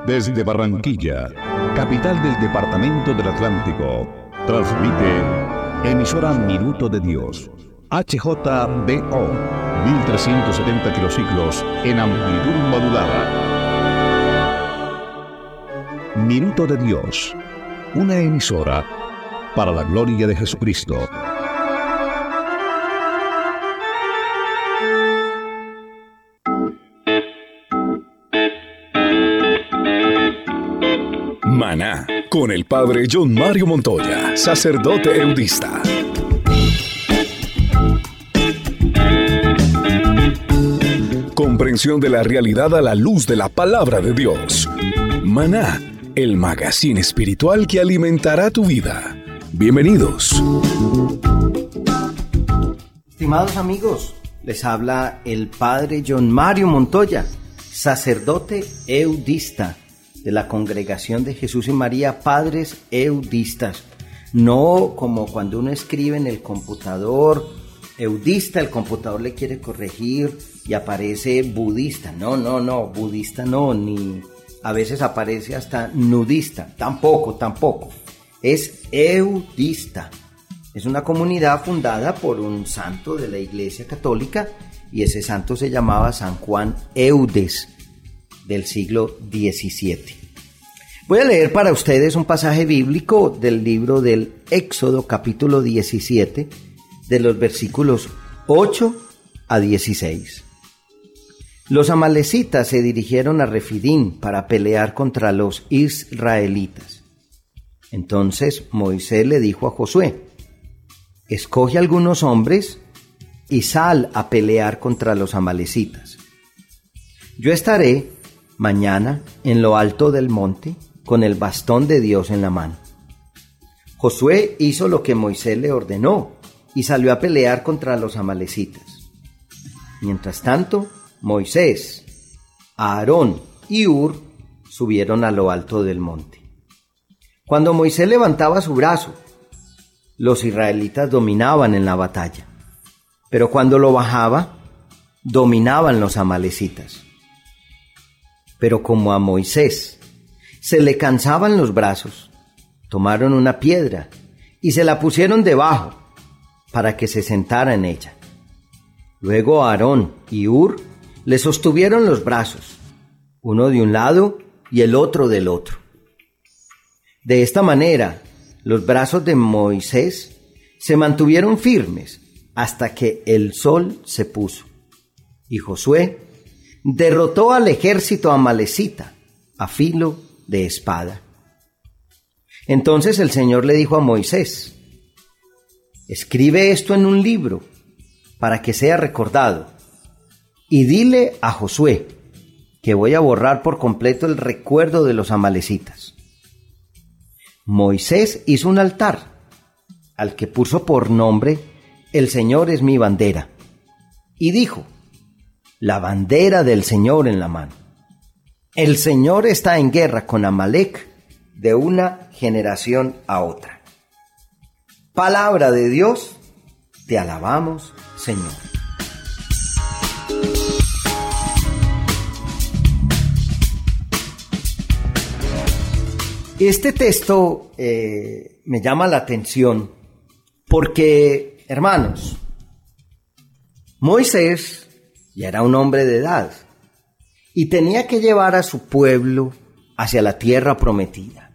Desde Barranquilla, capital del departamento del Atlántico, transmite emisora Minuto de Dios, HJBO, 1370 kilociclos en amplitud modulada. Minuto de Dios, una emisora para la gloria de Jesucristo. Maná, con el padre John Mario Montoya, sacerdote eudista. Comprensión de la realidad a la luz de la palabra de Dios. Maná, el magazine espiritual que alimentará tu vida. Bienvenidos. Estimados amigos, les habla el padre John Mario Montoya, sacerdote eudista de la Congregación de Jesús y María, Padres Eudistas. No como cuando uno escribe en el computador eudista, el computador le quiere corregir y aparece budista. No, budista no, ni a veces aparece hasta nudista. Tampoco. Es eudista. Es una comunidad fundada por un santo de la Iglesia Católica y ese santo se llamaba San Juan Eudes, del siglo XVII. Voy a leer para ustedes un pasaje bíblico del libro del Éxodo, capítulo 17, de los versículos 8 a 16. Los amalecitas se dirigieron a Refidín para pelear contra los israelitas. Entonces Moisés le dijo a Josué: escoge algunos hombres y sal a pelear contra los amalecitas. Yo estaré mañana en lo alto del monte con el bastón de Dios en la mano. Josué hizo lo que Moisés le ordenó y salió a pelear contra los amalecitas. Mientras tanto, Moisés, Aarón y Hur subieron a lo alto del monte. Cuando Moisés levantaba su brazo, los israelitas dominaban en la batalla, pero cuando lo bajaba, dominaban los amalecitas. Pero como a Moisés se le cansaban los brazos, tomaron una piedra y se la pusieron debajo para que se sentara en ella. Luego Aarón y Hur le sostuvieron los brazos, uno de un lado y el otro del otro. De esta manera, los brazos de Moisés se mantuvieron firmes hasta que el sol se puso, y Josué derrotó al ejército amalecita a filo de espada. Entonces el Señor le dijo a Moisés: escribe esto en un libro para que sea recordado, y dile a Josué que voy a borrar por completo el recuerdo de los amalecitas. Moisés hizo un altar al que puso por nombre El Señor es mi bandera, y dijo: la bandera del Señor en la mano. El Señor está en guerra con Amalec de una generación a otra. Palabra de Dios, te alabamos, Señor. Este texto me llama la atención porque, hermanos, Moisés ya era un hombre de edad y tenía que llevar a su pueblo hacia la tierra prometida.